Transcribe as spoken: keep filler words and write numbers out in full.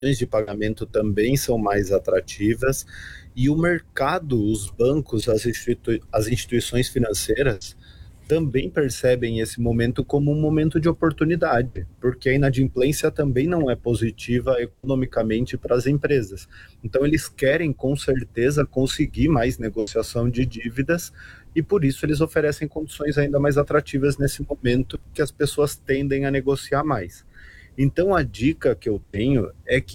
de pagamento também são mais atrativas, e o mercado, os bancos, as, institui as instituições financeiras também percebem esse momento como um momento de oportunidade, porque a inadimplência também não é positiva economicamente para as empresas. Então, eles querem, com certeza, conseguir mais negociação de dívidas e, por isso, eles oferecem condições ainda mais atrativas nesse momento que as pessoas tendem a negociar mais. Então, a dica que eu tenho é que